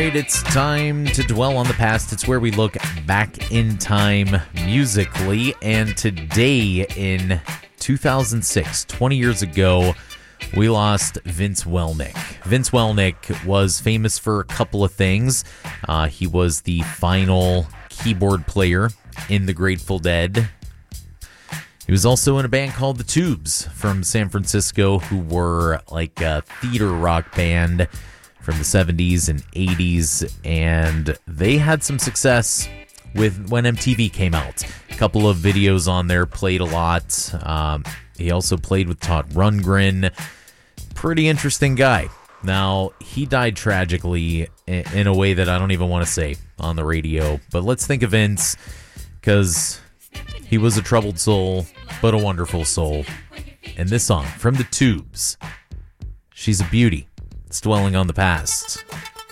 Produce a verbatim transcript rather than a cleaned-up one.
right, it's time to dwell on the past. It's where we look back in time musically. And today in two thousand six, twenty years ago, we lost Vince Welnick. Vince Welnick was famous for a couple of things. Uh, he was the final keyboard player in the Grateful Dead. He was also in a band called The Tubes from San Francisco, who were like a theater rock band from the seventies and eighties, and they had some success with when M T V came out. A couple of videos on there, played a lot. Um, he also played with Todd Rundgren. Pretty interesting guy. Now, he died tragically in a way that I don't even want to say on the radio, but let's think of Vince, because he was a troubled soul, but a wonderful soul. And this song from The Tubes, She's a Beauty. It's dwelling on the past.